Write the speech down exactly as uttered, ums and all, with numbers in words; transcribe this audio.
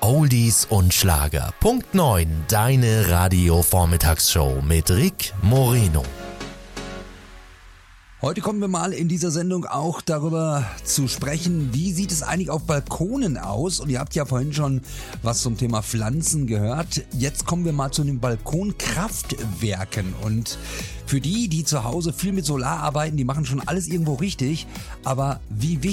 Oldies und Schlager. Punkt neun, deine Radio-Vormittagsshow mit Rick Moreno. Heute kommen wir mal in dieser Sendung auch darüber zu sprechen, wie sieht es eigentlich auf Balkonen aus? Und ihr habt ja vorhin schon was zum Thema Pflanzen gehört. Jetzt kommen wir mal zu den Balkonkraftwerken. Und für die, die zu Hause viel mit Solar arbeiten, die machen schon alles irgendwo richtig. Aber wie wichtig